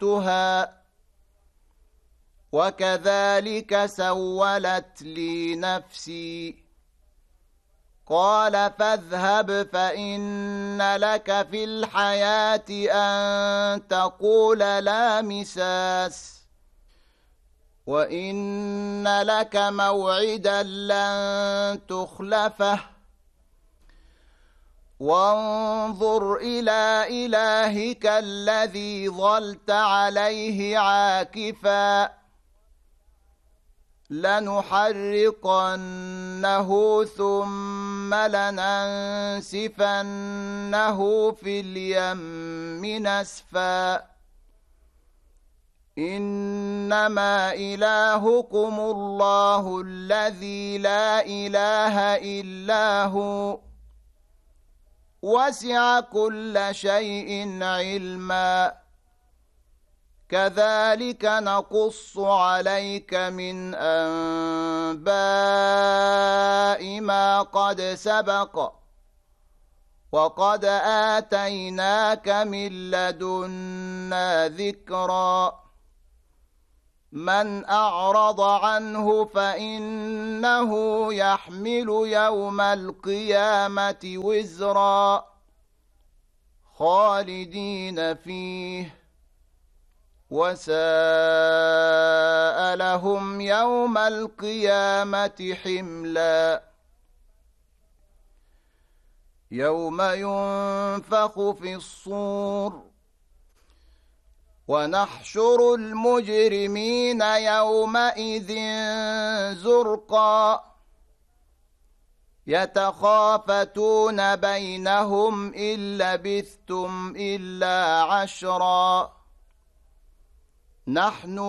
أختها وكذلك سولت لي نفسي قال فاذهب فإن لك في الحياة أن تقول لا مساس وإن لك موعدا لن تخلفه وانظر إلى إلهك الذي ظلت عليه عاكفا لنحرقنه ثم لننسفنه في اليم نسفا إنما إلهكم الله الذي لا إله إلا هو وسع كل شيء علما كذلك نقص عليك من أنباء ما قد سبق وقد آتيناك من لدنا ذكرا من أعرض عنه فإنه يحمل يوم القيامة وزرا خالدين فيه وساء لهم يوم القيامة حملا يوم ينفخ في الصور ونحشر المجرمين يومئذ زرقا يتخافتون بينهم إن لبثتم إلا عشرا نحن